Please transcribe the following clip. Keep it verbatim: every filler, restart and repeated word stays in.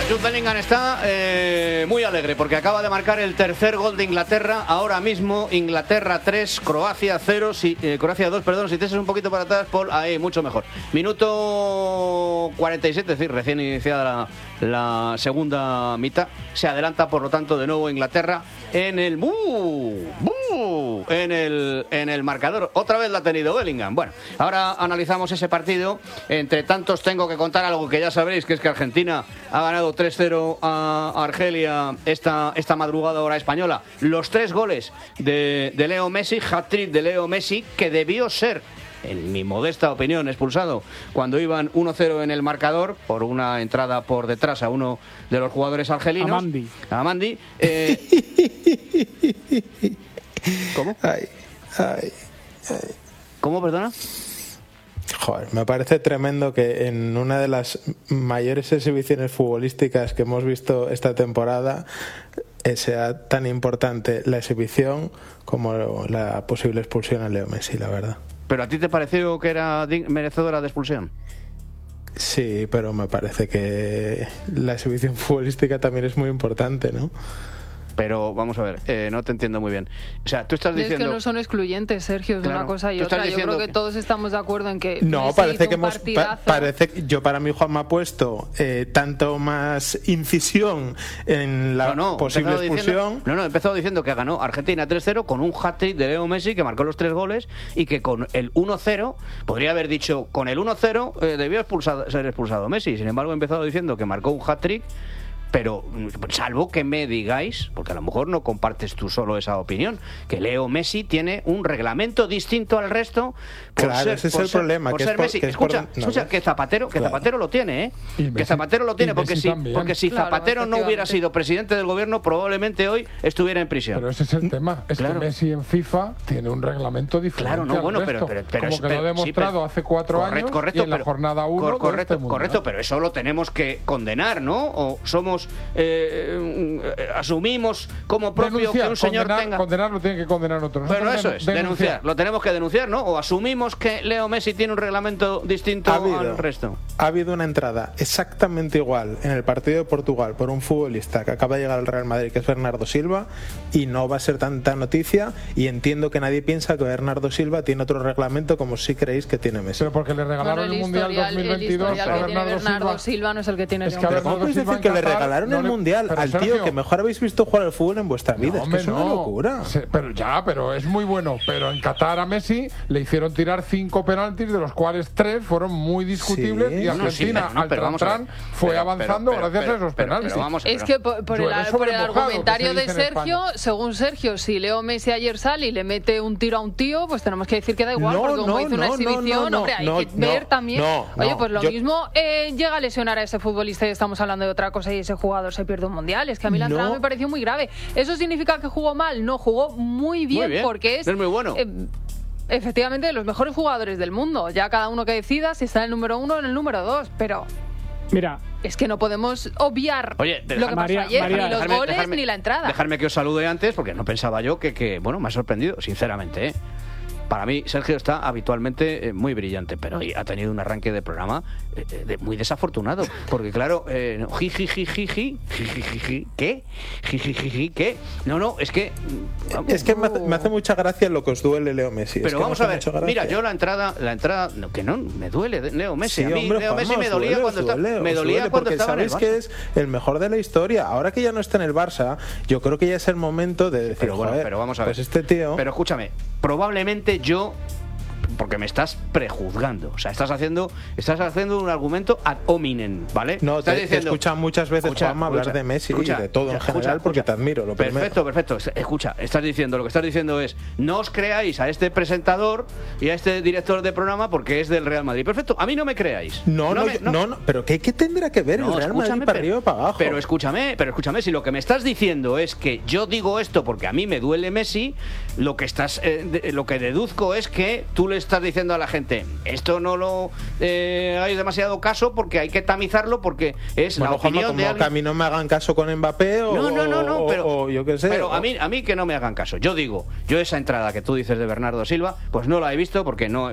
Jude Bellingham está eh, muy alegre porque acaba de marcar el tercer gol de Inglaterra. Ahora mismo Inglaterra tres, Croacia cero, si, eh, Croacia dos, perdón, si te echas un poquito para atrás, Paul, ahí, mucho mejor. Minuto cuarenta y siete, es decir, recién iniciada la, la segunda mitad. Se adelanta, por lo tanto, de nuevo Inglaterra en el ¡buh! ¡buh! en el en el marcador. Otra vez la ha tenido Bellingham. Bueno, ahora analizamos ese partido. Entre tantos tengo que contar algo que ya sabréis, que es que Argentina ha ganado tres cero a Argelia esta, esta madrugada hora española. Los tres goles de, de Leo Messi, hat-trick de Leo Messi, que debió ser, en mi modesta opinión, expulsado cuando iban uno cero en el marcador por una entrada por detrás a uno de los jugadores argelinos. Amandi. Amandi. Eh... ¿Cómo? Ay, ay, ay. ¿Cómo, perdona? Joder, me parece tremendo que en una de las mayores exhibiciones futbolísticas que hemos visto esta temporada sea tan importante la exhibición como la posible expulsión a Leo Messi, la verdad. ¿Pero a ti te pareció que era merecedora de expulsión? Sí, pero me parece que la exhibición futbolística también es muy importante, ¿no? Pero vamos a ver, eh, no te entiendo muy bien. O sea, tú estás diciendo... Es que no son excluyentes, Sergio, es claro, una cosa y otra. Yo creo que, que todos estamos de acuerdo en que no, Messi parece que un hemos pa parece yo para mí Juan me ha puesto eh, tanto más incisión en la no, no, posible expulsión. Diciendo, no, no, he empezado diciendo que ganó Argentina tres cero con un hat-trick de Leo Messi que marcó los tres goles y que con el uno cero, podría haber dicho, con el uno cero eh, debió expulsado, ser expulsado Messi. Sin embargo, he empezado diciendo que marcó un hat-trick. Pero salvo que me digáis, porque a lo mejor no compartes tú solo esa opinión, que Leo Messi tiene un reglamento distinto al resto. Por claro, ser, ese es por el ser, problema. Por que ser es por, Messi. que es escucha, por, no, escucha que Zapatero, que claro. Zapatero lo tiene, ¿eh? Messi, que Zapatero lo tiene, porque si, porque si claro, Zapatero no hubiera sido presidente del gobierno, probablemente hoy estuviera en prisión. Pero ese es el tema, es claro. que Messi en FIFA tiene un reglamento diferente. Claro, no, bueno, pero, pero, pero como que pero, lo ha demostrado sí, pero, hace cuatro correcto, años correcto, y en pero, la jornada uno correcto, este correcto, pero eso lo tenemos que condenar, ¿no? O somos eh, asumimos como propio denunciar, que un señor condenar, tenga... Condenar lo tiene que condenar otro. Pero Nosotros eso es, denunciar. denunciar. Lo tenemos que denunciar, ¿no? O asumimos que Leo Messi tiene un reglamento distinto habido, al resto. Ha habido una entrada exactamente igual en el partido de Portugal por un futbolista que acaba de llegar al Real Madrid, que es Bernardo Silva, y no va a ser tanta noticia, y entiendo que nadie piensa que Bernardo Silva tiene otro reglamento como si creéis que tiene Messi. Pero porque le regalaron bueno, el, el Mundial historial, dos mil veintidós el a que Bernardo, tiene Bernardo Silva. Silva no es el que tiene es Leo que Messi. ¿Cómo podéis decir que le regalaron no el le, Mundial al Sergio, tío que mejor habéis visto jugar al fútbol en vuestra vida? No, es hombre, que es una no. locura. Se, pero ya, pero es muy bueno. Pero en Qatar a Messi le hicieron tirar cinco penaltis, de los cuales tres fueron muy discutibles, sí. y Argentina, no, sí, no, al pero tran, fue pero, avanzando pero, pero, gracias pero, a esos pero, penaltis. pero vamos, es que por, por el, por el argumentario de Sergio, según Sergio, si Leo Messi ayer sale y le mete un tiro a un tío, pues tenemos que decir que da igual, no, porque como no, hizo una no, exhibición, no, hombre, hay no, que no, ver también. no, Oye, no, pues lo yo... mismo eh, llega a lesionar a ese futbolista y estamos hablando de otra cosa y ese jugador se pierde un mundial. Es que a mí la entrada no. me pareció muy grave. ¿Eso significa que jugó mal? No, jugó muy bien, muy bien. porque es... Es muy bueno. Eh, efectivamente, de los mejores jugadores del mundo. Ya cada uno que decida si está en el número uno o en el número dos, pero... Mira, es que no podemos obviar Oye, lo que pasó María, ayer, María, ni los dejarme, goles dejarme, ni la entrada. Dejarme que os salude antes, porque no pensaba yo que, que bueno, me ha sorprendido, sinceramente, ¿eh? Para mí, Sergio está habitualmente eh, muy brillante, pero hoy ha tenido un arranque de programa eh, de, muy desafortunado. Porque, claro, eh, jijijijiji, jijijiji, ¿qué? Jijijiji, ¿qué? No, no, es que... Vamos, es que me hace, me hace mucha gracia lo que os duele Leo Messi. Pero es que vamos a ver, mira, yo la la entrada, la entrada, no, que no, me duele Leo Messi. Sí, a mí hombre, Leo Messi Juanma, me dolía duele, cuando duele, estaba, me dolía duele, cuando porque estaba en el sabéis Barça. que es el mejor de la historia. Ahora que ya no está en el Barça, yo creo que ya es el momento de decir, pero bueno, joder, pero vamos a ver. Pues este tío... Pero escúchame, probablemente yo... porque me estás prejuzgando, o sea, estás haciendo estás haciendo un argumento ad hominem, ¿vale? No, estás te, diciendo, te he escuchado muchas veces, escucha, Juanma, hablar escucha, de Messi escucha, y de todo escucha, en general, escucha, porque escucha. te admiro, lo Perfecto, primero. perfecto. Escucha, estás diciendo, lo que estás diciendo es, no os creáis a este presentador y a este director de programa porque es del Real Madrid. Perfecto, a mí no me creáis. No, no, me, yo, no, no, pero ¿qué, qué tendrá que ver no, el Real Madrid para arriba y para abajo? Pero escúchame, pero escúchame, si lo que me estás diciendo es que yo digo esto porque a mí me duele Messi, lo que estás, eh, de, lo que deduzco es que tú le estás diciendo a la gente, esto no lo eh, hagáis demasiado caso porque hay que tamizarlo porque es bueno, la opinión Juanma, como de alguien. que a mí no me hagan caso con Mbappé o, no, no, no, no, o, pero, o yo qué sé. Pero o... a mí, a mí que no me hagan caso. Yo digo, yo esa entrada que tú dices de Bernardo Silva, pues no la he visto porque no